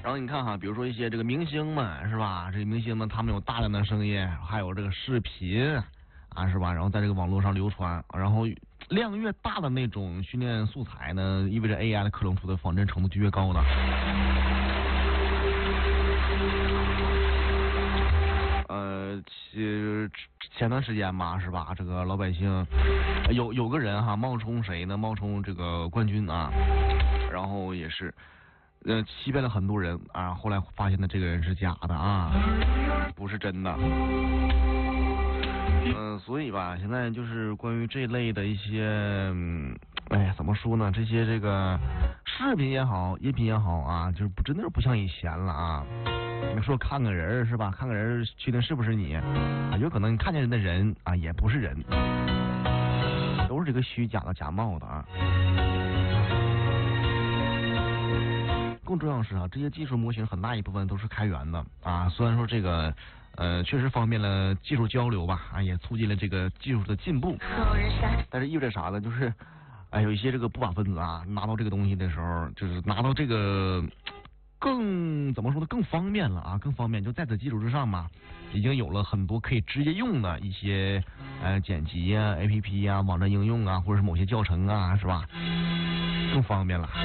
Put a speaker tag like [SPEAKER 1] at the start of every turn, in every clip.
[SPEAKER 1] 然后你看哈，比如说一些这个明星们是吧？这些明星们他们有大量的声音，还有这个视频啊是吧？然后在这个网络上流传，然后量越大的那种训练素材呢，意味着 AI 的可能出的仿真程度就越高的。前段时间吧，是吧？这个老百姓有个人哈，冒充谁呢？冒充这个冠军啊，然后也是欺骗了很多人啊。后来发现的这个人是假的啊，不是真的。所以吧，现在就是关于这类的一些，怎么说呢？这个视频也好，音频也好啊，就是真的是不像以前了啊。你说看个人是吧？看个人确定是不是你啊？有可能你看见人的人啊，也不是人，都是这个虚假的假冒的啊。更重要的是啊，这些技术模型很大一部分都是开源的啊。虽然说这个确实方便了技术交流吧，啊，也促进了这个技术的进步，但是意味着啥呢？就是有一些这个不法分子啊，拿到这个东西的时候，就是拿到这个。怎么说呢？更方便了啊，更方便。就在此基础之上嘛，已经有了很多可以直接用的一些剪辑啊、APP 啊、网站应用啊，或者是某些教程啊，是吧？更方便了。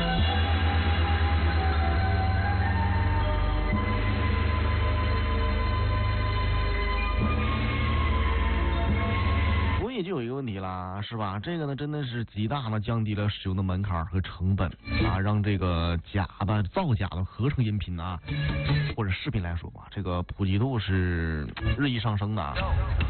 [SPEAKER 1] 就有一个问题啦，是吧？这个呢，真的是极大的降低了使用的门槛和成本啊，让这个造假的合成音频啊，或者视频来说吧，这个普及度是日益上升的啊。